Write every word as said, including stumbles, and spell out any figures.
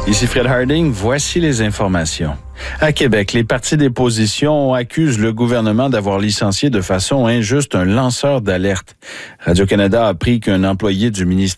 Ici Fred Harding, voici les informations. À Québec, les partis d'opposition accusent le gouvernement d'avoir licencié de façon injuste un lanceur d'alerte. Radio-Canada a appris qu'un employé du ministère